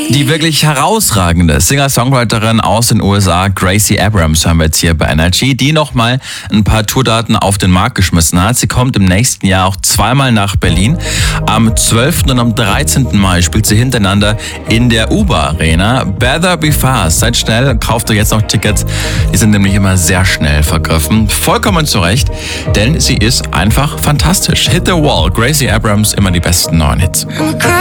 Die wirklich herausragende Singer-Songwriterin aus den USA, Gracie Abrams, haben wir jetzt hier bei Energy, die nochmal ein paar Tourdaten auf den Markt geschmissen hat. Sie kommt im nächsten Jahr auch zweimal nach Berlin. Am 12. und am 13. Mai spielt sie hintereinander in der UBA Arena. Better Be Fast. Seid schnell, kauft euch jetzt noch Tickets. Die sind nämlich immer sehr schnell vergriffen. Vollkommen zu Recht, denn sie ist einfach fantastisch. Hit the Wall, Gracie Abrams, immer die besten neuen Hits.